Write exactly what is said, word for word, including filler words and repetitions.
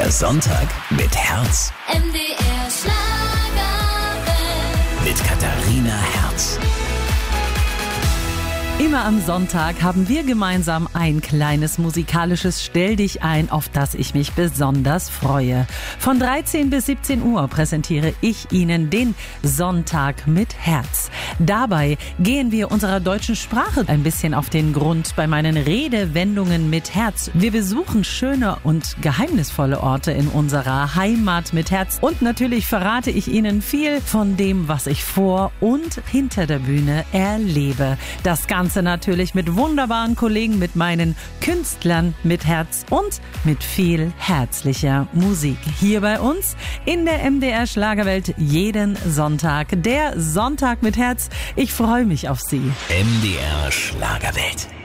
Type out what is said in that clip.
Der Sonntag mit Herz. M D R Schlagerwelt. Mit Katharina Herz. Immer am Sonntag haben wir gemeinsam ein kleines musikalisches Stell dich ein, auf das ich mich besonders freue. Von dreizehn bis siebzehn Uhr präsentiere ich Ihnen den Sonntag mit Herz. Dabei gehen wir unserer deutschen Sprache ein bisschen auf den Grund bei meinen Redewendungen mit Herz. Wir besuchen schöne und geheimnisvolle Orte in unserer Heimat mit Herz. Und natürlich verrate ich Ihnen viel von dem, was ich vor und hinter der Bühne erlebe. Das Ganze natürlich mit wunderbaren Kollegen, mit meinen Künstlern mit Herz und mit viel herzlicher Musik. Hier bei uns in der M D R Schlagerwelt jeden Sonntag. Der Sonntag mit Herz. Ich freue mich auf Sie. M D R Schlagerwelt.